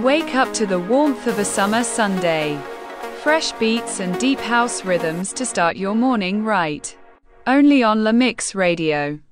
Wake up to the warmth of a summer Sunday. Fresh beats and deep house rhythms to start your morning right. Only on La Mix Radio.